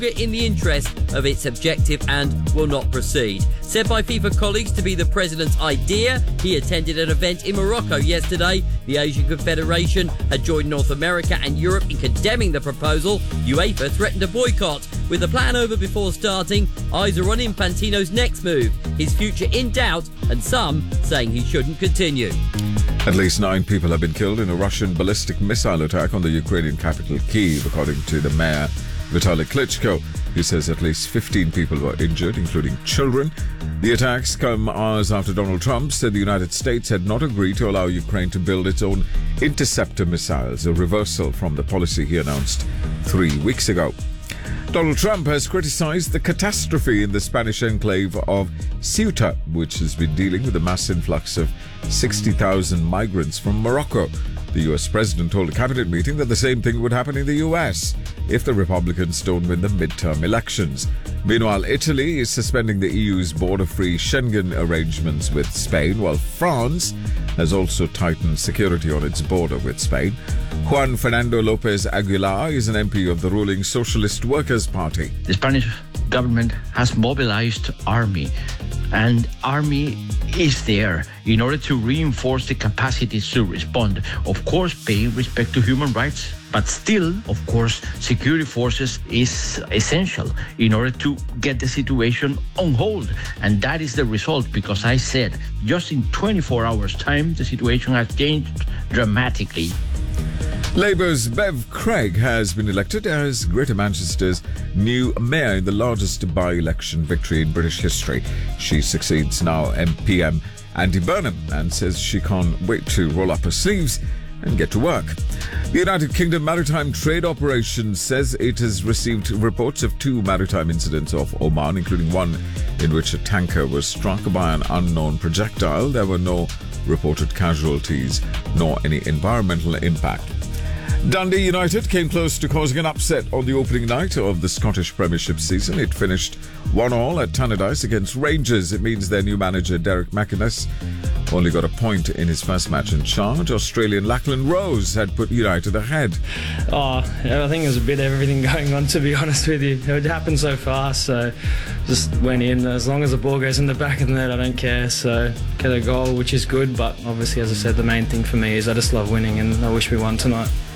in the interest of its objective and will not proceed. Said by FIFA colleagues to be the president's idea, he attended an event in Morocco yesterday. The Asian Confederation had joined North America and Europe in condemning the proposal. UEFA threatened a boycott. With the plan over before starting, eyes are on Infantino's next move, his future in doubt, and some saying he shouldn't continue. At least 9 people have been killed in a Russian ballistic missile attack on the Ukrainian capital Kyiv, according to the mayor Vitaly Klitschko. He says at least 15 people were injured, including children. The attacks come hours after Donald Trump said the United States had not agreed to allow Ukraine to build its own interceptor missiles, a reversal from the policy he announced 3 weeks ago. Donald Trump has criticized the catastrophe in the Spanish enclave of Ceuta, which has been dealing with a mass influx of 60,000 migrants from Morocco. The U.S. president told a cabinet meeting that the same thing would happen in the U.S. if the Republicans don't win the midterm elections. Meanwhile, Italy is suspending the EU's border-free Schengen arrangements with Spain, while France has also tightened security on its border with Spain. Juan Fernando Lopez Aguilar is an MP of the ruling Socialist Workers' Party. The Spanish government has mobilized army, and army is there in order to reinforce the capacities to respond. Of course, paying respect to human rights, but still, of course, security forces is essential in order to get the situation on hold. And that is the result, because I said just in 24 hours' time, the situation has changed dramatically. Labour's Bev Craig has been elected as Greater Manchester's new mayor in the largest by-election victory in British history. She succeeds now MPM Andy Burnham and says she can't wait to roll up her sleeves and get to work. The United Kingdom Maritime Trade Operation says it has received reports of 2 maritime incidents off Oman, including one in which a tanker was struck by an unknown projectile. There were no reported casualties nor any environmental impact. Dundee United came close to causing an upset on the opening night of the Scottish Premiership season. It finished 1-1 at Tannadice against Rangers. It means their new manager, Derek McInnes, only got a point in his first match in charge. Australian Lachlan Rose had put United ahead. I think there's a bit of everything going on, to be honest with you. It happened so fast, so just went in. As long as the ball goes in the back of the net, I don't care. So get a goal, which is good, but obviously, as I said, the main thing for me is I just love winning, and I wish we won tonight.